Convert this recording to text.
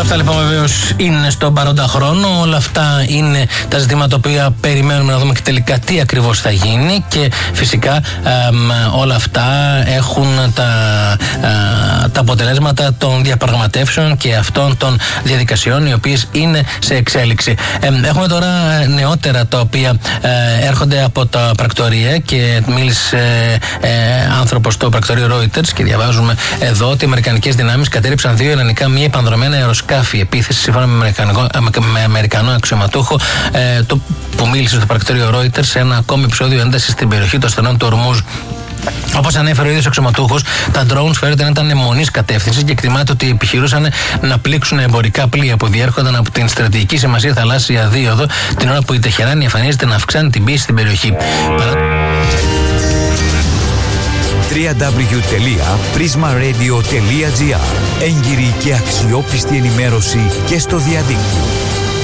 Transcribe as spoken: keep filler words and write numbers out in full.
Όλα αυτά λοιπόν βεβαίως είναι στον παρόντα χρόνο. Όλα αυτά είναι τα ζητήματα τα οποία περιμένουμε να δούμε και τελικά τι ακριβώς θα γίνει. Και φυσικά ε, όλα αυτά έχουν τα, ε, τα αποτελέσματα των διαπραγματεύσεων και αυτών των διαδικασιών οι οποίες είναι σε εξέλιξη. Ε, έχουμε τώρα νεότερα τα οποία ε, έρχονται από τα πρακτορία και μίλησε ε, άνθρωπος στο πρακτορείο Reuters και διαβάζουμε εδώ ότι οι αμερικανικές δυνάμεις κατέριψαν δύο ελληνικά μη επανδρομένα αεροσκάφη. Επίθεση σύμφωνα με, με Αμερικανό αξιωματούχο ε, το, που μίλησε στο πρακτορείο Reuters σε ένα ακόμη επεισόδιο έντασης στην περιοχή των στενών του Ορμούζ. Όπως ανέφερε ο ίδιος ο αξιωματούχος, τα drones φαίνεται να ήταν μονής κατεύθυνσης και εκτιμάται ότι επιχειρούσαν να πλήξουν εμπορικά πλοία που διέρχονταν από την στρατηγική σημασία θαλάσσια δίωδο την ώρα που η Τεχεράνη εμφανίζεται να αυξάνει την πίεση στην περιοχή. Παρά... double-u double-u double-u τελεία πρίσμα ρέιντιο τελεία τζι άρ. Έγκυρη και αξιόπιστη ενημέρωση και στο διαδίκτυο.